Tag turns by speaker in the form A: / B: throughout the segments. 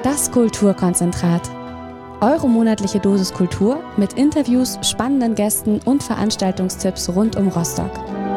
A: Das Kulturkonzentrat. Eure monatliche Dosis Kultur mit Interviews, spannenden Gästen und Veranstaltungstipps rund um Rostock.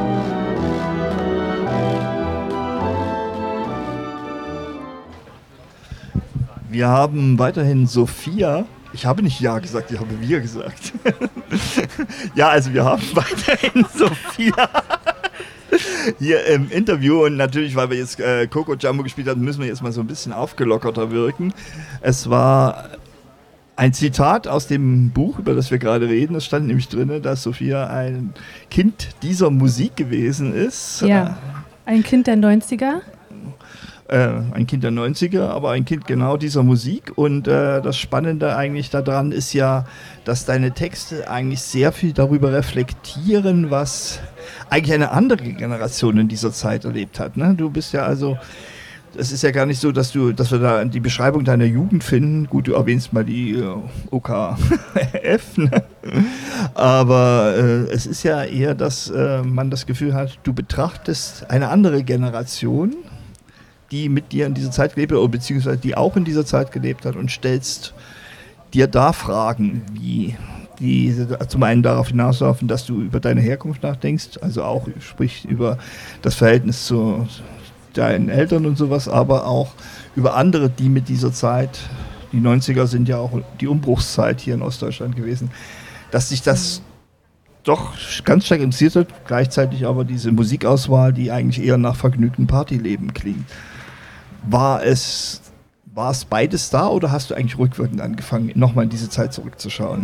B: Wir haben weiterhin Sophia. Ich habe nicht Ja gesagt, ich habe wir gesagt. Ja, also wir haben weiterhin Sophia hier im Interview, und natürlich, weil wir jetzt Coco Jumbo gespielt haben, müssen wir jetzt mal so ein bisschen aufgelockerter wirken. Es war ein Zitat aus dem Buch, über das wir gerade reden. Es stand nämlich drin, dass Sophia ein Kind dieser Musik gewesen ist.
C: Ja, ein Kind der 90er.
B: Ein Kind der 90er, aber ein Kind genau dieser Musik. Und das Spannende eigentlich daran ist ja, dass deine Texte eigentlich sehr viel darüber reflektieren, was eigentlich eine andere Generation in dieser Zeit erlebt hat. Ne? Du bist ja also, es ist ja gar nicht so, dass wir da die Beschreibung deiner Jugend finden. Gut, du erwähnst mal die OKF, ne? Aber es ist ja eher, dass man das Gefühl hat, du betrachtest eine andere Generation, die mit dir in dieser Zeit gelebt hat, oder beziehungsweise die auch in dieser Zeit gelebt hat, und stellst dir da Fragen, wie die zum einen darauf hinauslaufen, dass du über deine Herkunft nachdenkst, also auch sprich über das Verhältnis zu deinen Eltern und sowas, aber auch über andere, die mit dieser Zeit, die 90er sind ja auch die Umbruchszeit hier in Ostdeutschland gewesen, dass sich das doch ganz stark interessiert hat, gleichzeitig aber diese Musikauswahl, die eigentlich eher nach vergnügtem Partyleben klingt. War es beides da, oder hast du eigentlich rückwirkend angefangen, nochmal in diese Zeit zurückzuschauen?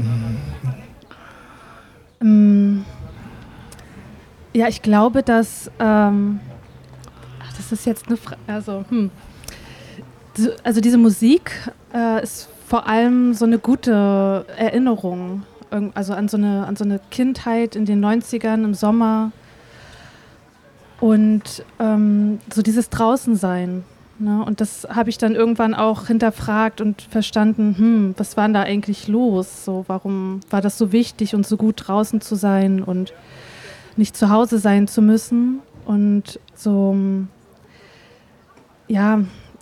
C: Ja, ich glaube, dass das ist jetzt eine Frage, also diese Musik ist vor allem so eine gute Erinnerung, also an so eine Kindheit in den 90ern im Sommer, und so dieses Draußensein. Ne? Und das habe ich dann irgendwann auch hinterfragt und verstanden, was war denn da eigentlich los? So, warum war das so wichtig und so gut draußen zu sein und nicht zu Hause sein zu müssen? Und so, ja,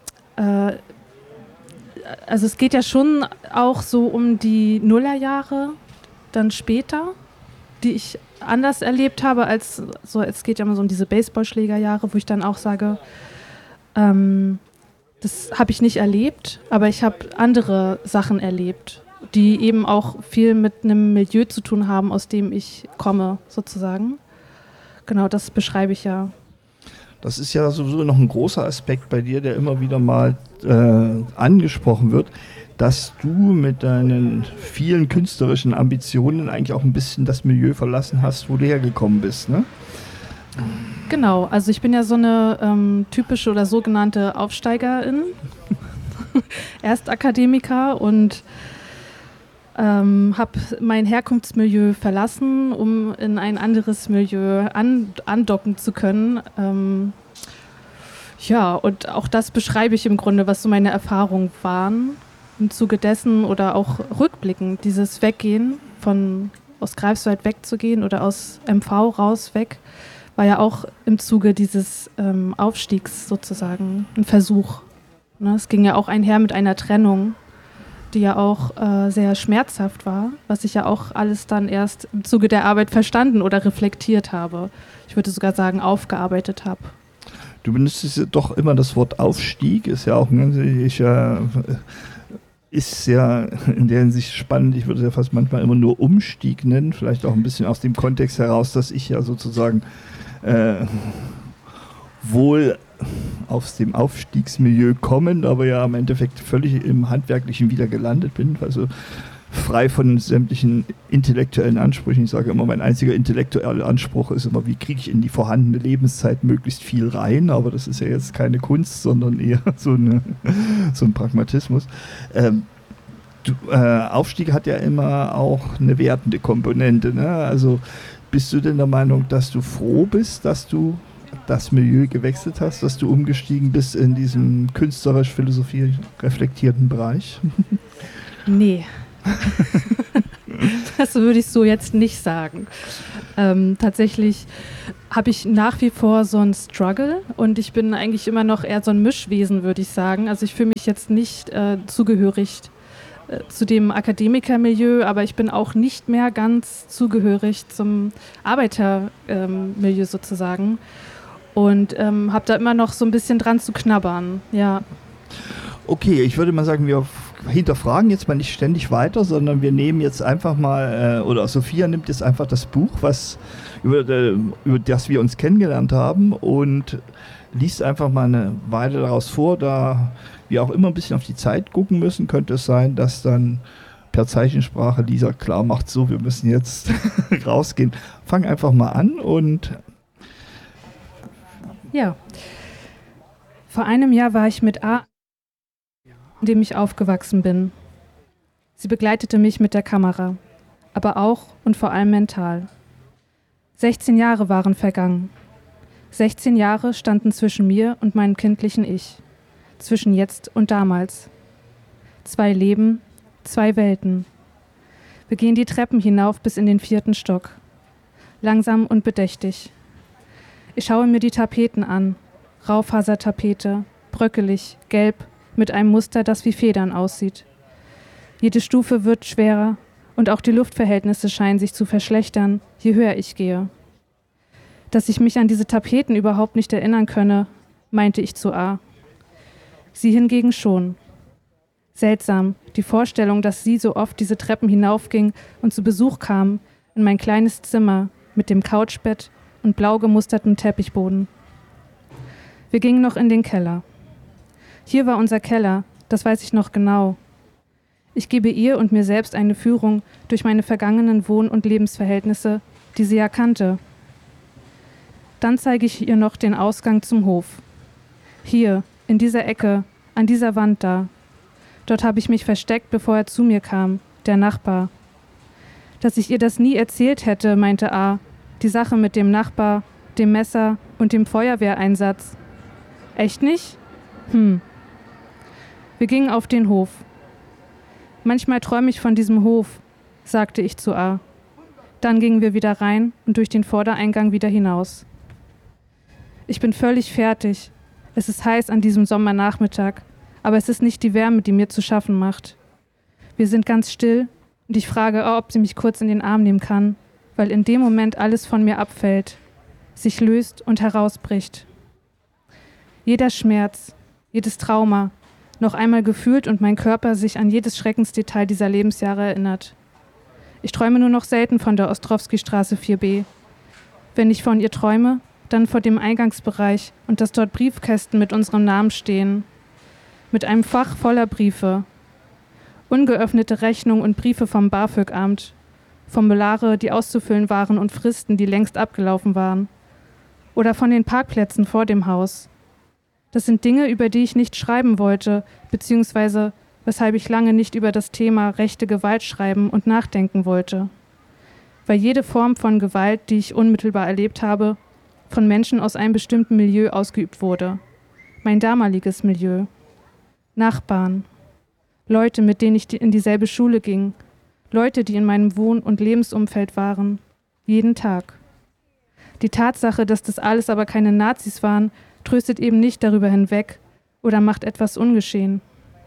C: also es geht ja schon auch so um die Nullerjahre dann später, die ich anders erlebt habe, als so, es geht ja immer so um diese Baseballschlägerjahre, wo ich dann auch sage, das habe ich nicht erlebt, aber ich habe andere Sachen erlebt, die eben auch viel mit einem Milieu zu tun haben, aus dem ich komme, sozusagen. Genau, das beschreibe ich ja.
B: Das ist ja sowieso noch ein großer Aspekt bei dir, der immer wieder mal angesprochen wird, dass du mit deinen vielen künstlerischen Ambitionen eigentlich auch ein bisschen das Milieu verlassen hast, wo du hergekommen bist, ne?
C: Genau, also ich bin ja so eine typische oder sogenannte Aufsteigerin, Erstakademiker, und habe mein Herkunftsmilieu verlassen, um in ein anderes Milieu andocken zu können. Ja, und auch das beschreibe ich im Grunde, was so meine Erfahrungen waren. Im Zuge dessen oder auch rückblickend, dieses Weggehen, aus Greifswald wegzugehen oder aus MV raus weg, war ja auch im Zuge dieses Aufstiegs sozusagen ein Versuch. Ne? Es ging ja auch einher mit einer Trennung, die ja auch sehr schmerzhaft war, was ich ja auch alles dann erst im Zuge der Arbeit verstanden oder reflektiert habe. Ich würde sogar sagen, aufgearbeitet habe.
B: Du benutzt doch immer das Wort Aufstieg, ist ja auch ist ja in der Hinsicht spannend. Ich würde es ja fast manchmal immer nur Umstieg nennen, vielleicht auch ein bisschen aus dem Kontext heraus, dass ich ja sozusagen wohl aus dem Aufstiegsmilieu kommend, aber ja im Endeffekt völlig im Handwerklichen wieder gelandet bin, also frei von sämtlichen intellektuellen Ansprüchen. Ich sage immer, mein einziger intellektueller Anspruch ist immer, wie kriege ich in die vorhandene Lebenszeit möglichst viel rein, aber das ist ja jetzt keine Kunst, sondern eher so ein Pragmatismus. Aufstieg hat ja immer auch eine wertende Komponente, ne? Also bist du denn der Meinung, dass du froh bist, dass du das Milieu gewechselt hast, dass du umgestiegen bist in diesem künstlerisch-philosophie reflektierten Bereich?
C: Nee. Das würde ich so jetzt nicht sagen. Tatsächlich habe ich nach wie vor so einen Struggle und ich bin eigentlich immer noch eher so ein Mischwesen, würde ich sagen. Also ich fühle mich jetzt nicht zugehörig zu dem Akademikermilieu, aber ich bin auch nicht mehr ganz zugehörig zum Arbeitermilieu sozusagen und habe da immer noch so ein bisschen dran zu knabbern, ja.
B: Okay, ich würde mal sagen, wir hinterfragen jetzt mal nicht ständig weiter, sondern wir nehmen jetzt einfach mal, oder Sophia nimmt jetzt einfach das Buch, über das wir uns kennengelernt haben und liest einfach mal eine Weile daraus vor, da wir auch immer ein bisschen auf die Zeit gucken müssen, könnte es sein, dass dann per Zeichensprache Lisa klar macht, so, wir müssen jetzt rausgehen. Fang einfach mal an und...
C: Ja. Vor einem Jahr war ich mit A, in dem ich aufgewachsen bin. Sie begleitete mich mit der Kamera, aber auch und vor allem mental. 16 Jahre waren vergangen. 16 Jahre standen zwischen mir und meinem kindlichen Ich, zwischen jetzt und damals. 2 Leben, 2 Welten. Wir gehen die Treppen hinauf bis in den 4. Stock. Langsam und bedächtig. Ich schaue mir die Tapeten an. Raufasertapete, bröckelig, gelb, mit einem Muster, das wie Federn aussieht. Jede Stufe wird schwerer und auch die Luftverhältnisse scheinen sich zu verschlechtern, je höher ich gehe. Dass ich mich an diese Tapeten überhaupt nicht erinnern könne, meinte ich zu A. Sie hingegen schon. Seltsam, die Vorstellung, dass sie so oft diese Treppen hinaufging und zu Besuch kam in mein kleines Zimmer mit dem Couchbett und blau gemustertem Teppichboden. Wir gingen noch in den Keller. Hier war unser Keller, das weiß ich noch genau. Ich gebe ihr und mir selbst eine Führung durch meine vergangenen Wohn- und Lebensverhältnisse, die sie ja kannte. Dann zeige ich ihr noch den Ausgang zum Hof. Hier, in dieser Ecke, an dieser Wand da. Dort habe ich mich versteckt, bevor er zu mir kam, der Nachbar. Dass ich ihr das nie erzählt hätte, meinte A, die Sache mit dem Nachbar, dem Messer und dem Feuerwehreinsatz. Echt nicht? Wir gingen auf den Hof. Manchmal träume ich von diesem Hof, sagte ich zu A. Dann gingen wir wieder rein und durch den Vordereingang wieder hinaus. Ich bin völlig fertig. Es ist heiß an diesem Sommernachmittag, aber es ist nicht die Wärme, die mir zu schaffen macht. Wir sind ganz still und ich frage, ob sie mich kurz in den Arm nehmen kann, weil in dem Moment alles von mir abfällt, sich löst und herausbricht. Jeder Schmerz, jedes Trauma, noch einmal gefühlt und mein Körper sich an jedes Schreckensdetail dieser Lebensjahre erinnert. Ich träume nur noch selten von der Ostrowski-Straße 4b. Wenn ich von ihr träume, dann vor dem Eingangsbereich und dass dort Briefkästen mit unserem Namen stehen. Mit einem Fach voller Briefe. Ungeöffnete Rechnungen und Briefe vom BAföG-Amt. Formulare, die auszufüllen waren und Fristen, die längst abgelaufen waren. Oder von den Parkplätzen vor dem Haus. Das sind Dinge, über die ich nicht schreiben wollte, beziehungsweise weshalb ich lange nicht über das Thema rechte Gewalt schreiben und nachdenken wollte. Weil jede Form von Gewalt, die ich unmittelbar erlebt habe, von Menschen aus einem bestimmten Milieu ausgeübt wurde. Mein damaliges Milieu. Nachbarn. Leute, mit denen ich in dieselbe Schule ging. Leute, die in meinem Wohn- und Lebensumfeld waren. Jeden Tag. Die Tatsache, dass das alles aber keine Nazis waren, tröstet eben nicht darüber hinweg oder macht etwas ungeschehen.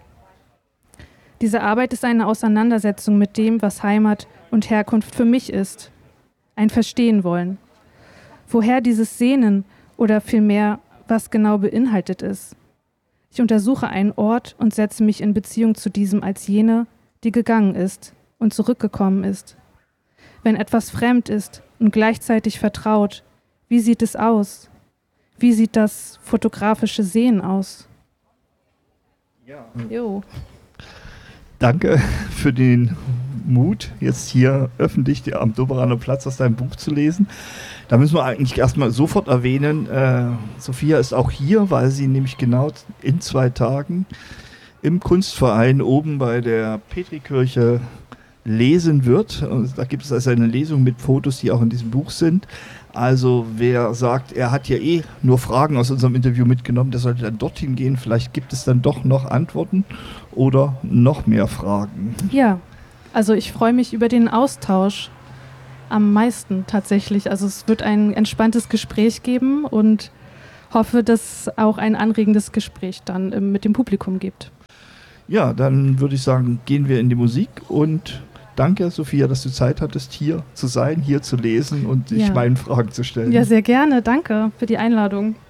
C: Diese Arbeit ist eine Auseinandersetzung mit dem, was Heimat und Herkunft für mich ist. Ein Verstehen wollen. Woher dieses Sehnen oder vielmehr, was genau beinhaltet ist. Ich untersuche einen Ort und setze mich in Beziehung zu diesem als jene, die gegangen ist und zurückgekommen ist. Wenn etwas fremd ist und gleichzeitig vertraut, wie sieht es aus? Wie sieht das fotografische Sehen aus?
B: Ja.
C: Jo.
B: Danke für den Mut, jetzt hier öffentlich am Doberaner Platz aus deinem Buch zu lesen. Da müssen wir eigentlich erstmal sofort erwähnen, Sophia ist auch hier, weil sie nämlich genau in 2 Tagen im Kunstverein oben bei der Petrikirche lesen wird. Und da gibt es also eine Lesung mit Fotos, die auch in diesem Buch sind. Also wer sagt, er hat ja nur Fragen aus unserem Interview mitgenommen, der sollte dann dorthin gehen. Vielleicht gibt es dann doch noch Antworten oder noch mehr Fragen.
C: Ja, Also ich freue mich über den Austausch am meisten tatsächlich. Also es wird ein entspanntes Gespräch geben und hoffe, dass es auch ein anregendes Gespräch dann mit dem Publikum gibt.
B: Ja, dann würde ich sagen, gehen wir in die Musik und danke, Sophia, dass du Zeit hattest, hier zu sein, hier zu lesen und dich meinen Fragen zu stellen.
C: Ja, sehr gerne. Danke für die Einladung.